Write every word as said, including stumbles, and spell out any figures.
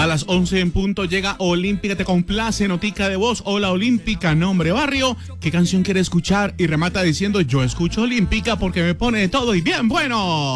A las once en punto llega Olímpica Te Complace, notica de voz. Hola Olímpica, nombre, barrio. ¿Qué canción quiere escuchar? Y remata diciendo, yo escucho Olímpica porque me pone de todo y bien bueno.